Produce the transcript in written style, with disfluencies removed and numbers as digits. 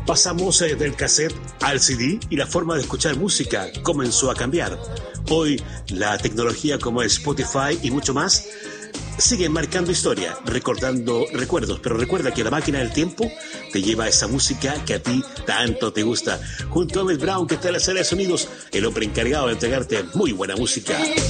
Pasamos del cassette al CD y la forma de escuchar música comenzó a cambiar. Hoy la tecnología como Spotify y mucho más siguen marcando historia, recordando recuerdos, pero recuerda que la máquina del tiempo te lleva a esa música que a ti tanto te gusta. Junto a Mel Brown, que está en la sala de sonidos, el hombre encargado de entregarte muy buena música.